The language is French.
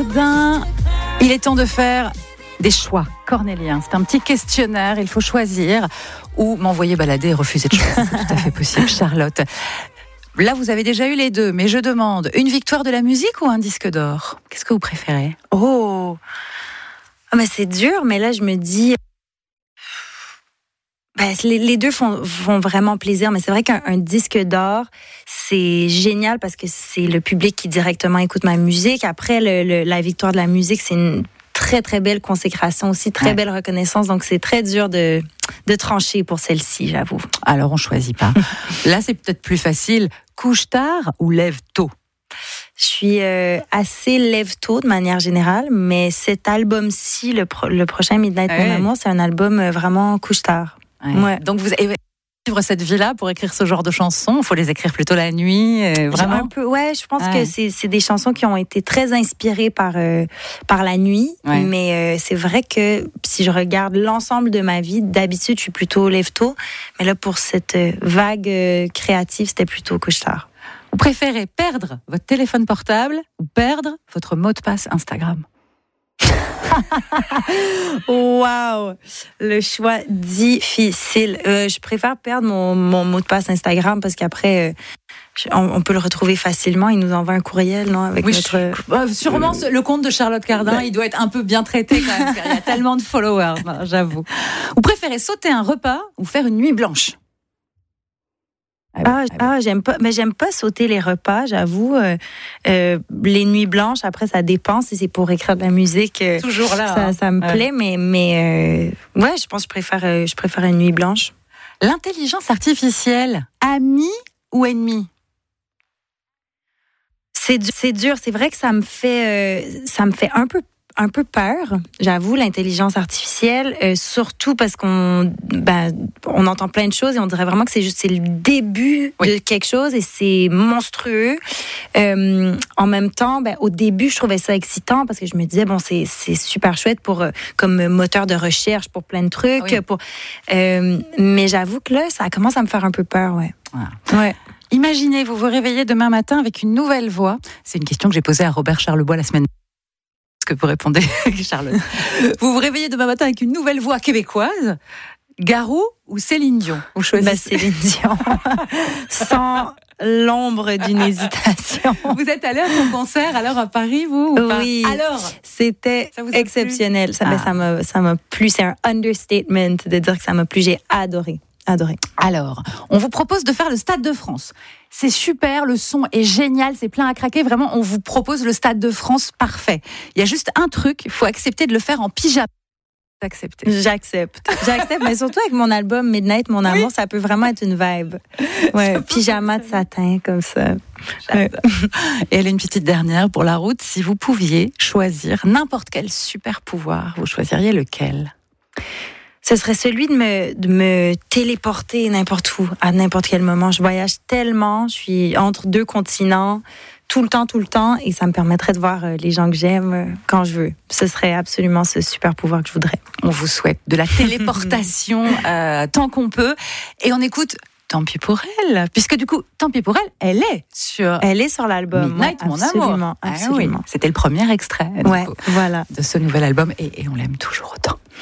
Cardin. Il est temps de faire des choix cornéliens. C'est un petit questionnaire, il faut choisir ou m'envoyer balader et refuser de choisir. C'est tout à fait possible, Charlotte. Là, vous avez déjà eu les deux, mais je demande, une victoire de la musique ou un disque d'or ? Qu'est-ce que vous préférez ? Oh, mais c'est dur, mais là, je me dis... les deux font vraiment plaisir, mais c'est vrai qu'un disque d'or, c'est génial parce que c'est le public qui directement écoute ma musique. Après, la victoire de la musique, c'est une très, très belle consécration aussi, très belle reconnaissance. Donc, c'est très dur de trancher pour celle-ci, j'avoue. Alors, on choisit pas. Là, c'est peut-être plus facile. Couche tard ou lève tôt ? Je suis assez lève tôt de manière générale, mais cet album-ci, le prochain Midnight Mon Amour, c'est un album vraiment couche tard. Ouais. Donc vous avez vivre cette vie-là pour écrire ce genre de chansons. Il faut les écrire plutôt la nuit, vraiment. Un peu, je pense que c'est des chansons qui ont été très inspirées par la nuit. Ouais. Mais c'est vrai que si je regarde l'ensemble de ma vie, d'habitude, je suis plutôt lève-tôt. Mais là, pour cette vague créative, c'était plutôt couche-tard. Vous préférez perdre votre téléphone portable ou perdre votre mot de passe Instagram ? Wow, le choix difficile. Je préfère perdre mon mot de passe Instagram parce qu'après, on peut le retrouver facilement. Il nous envoie un courriel, non, avec notre... Sûrement, le compte de Charlotte Cardin, il doit être un peu bien traité quand même. Il y a tellement de followers, j'avoue. Vous préférez sauter un repas ou faire une nuit blanche ? J'aime pas, mais j'aime pas sauter les repas, j'avoue. Les nuits blanches, après, ça dépend si c'est pour écrire de la musique. Toujours là. Ça me plaît, mais je pense que je préfère une nuit blanche. L'intelligence artificielle, amie ou ennemie ? C'est dur. C'est vrai que ça me fait un peu peur, j'avoue, l'intelligence artificielle, surtout parce qu'on entend plein de choses et on dirait vraiment que c'est le début de quelque chose et c'est monstrueux. En même temps, au début, je trouvais ça excitant parce que je me disais, c'est super chouette comme moteur de recherche pour plein de trucs. Oui. Mais j'avoue que là, ça commence à me faire un peu peur, ouais. Imaginez, vous vous réveillez demain matin avec une nouvelle voix. C'est une question que j'ai posée à Robert Charlebois la semaine dernière. Que vous répondez, Charlotte. Vous vous réveillez demain matin avec une nouvelle voix québécoise, Garou ou Céline Dion ? Vous choisissez Céline Dion, sans l'ombre d'une hésitation. Vous êtes allée à son concert alors à Paris, vous ? Oui. Alors, c'était exceptionnel. Ça m'a plu. C'est un understatement de dire que ça m'a plu. J'ai adoré. Alors, on vous propose de faire le Stade de France. C'est super, le son est génial, c'est plein à craquer. Vraiment, on vous propose le Stade de France parfait. Il y a juste un truc, il faut accepter de le faire en pyjama. J'accepte, mais surtout avec mon album Midnight Mon Amour, ça peut vraiment être une vibe. Ouais, pyjama de satin comme ça. Et elle a une petite dernière pour la route. Si vous pouviez choisir n'importe quel super pouvoir, vous choisiriez lequel ? Ce serait celui de me téléporter n'importe où, à n'importe quel moment. Je voyage tellement, je suis entre deux continents, tout le temps, et ça me permettrait de voir les gens que j'aime quand je veux. Ce serait absolument ce super pouvoir que je voudrais. On vous souhaite de la téléportation tant qu'on peut. Et on écoute Tant pis pour elle, puisque du coup, Tant pis pour elle, elle est sur l'album Midnight Mon Amour. Absolument. C'était le premier extrait voilà. de ce nouvel album et on l'aime toujours autant.